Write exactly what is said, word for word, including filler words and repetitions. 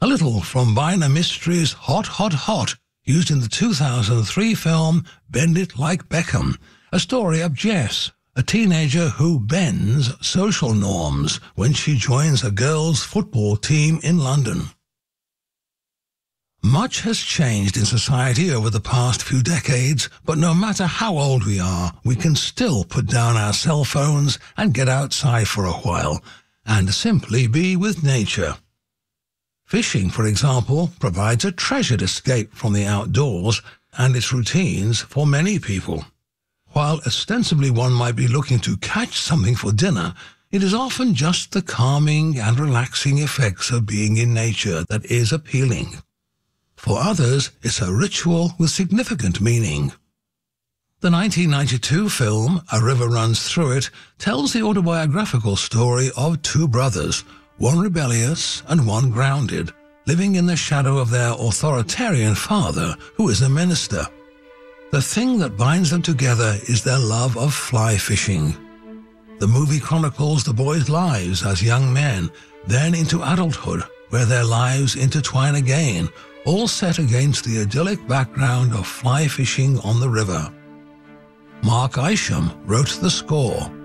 A little from Byner Mystery's Hot, Hot, Hot, used in the two thousand three film Bend It Like Beckham, a story of Jess, a teenager who bends social norms when she joins a girls' football team in London. Much has changed in society over the past few decades, but no matter how old we are, we can still put down our cell phones and get outside for a while, and simply be with nature. Fishing, for example, provides a treasured escape from the outdoors and its routines for many people. While ostensibly one might be looking to catch something for dinner, it is often just the calming and relaxing effects of being in nature that is appealing. For others, it's a ritual with significant meaning. The nineteen ninety-two film, A River Runs Through It, tells the autobiographical story of two brothers, one rebellious and one grounded, living in the shadow of their authoritarian father, who is a minister. The thing that binds them together is their love of fly fishing. The movie chronicles the boys' lives as young men, then into adulthood, where their lives intertwine again, all set against the idyllic background of fly fishing on the river. Mark Isham wrote the score.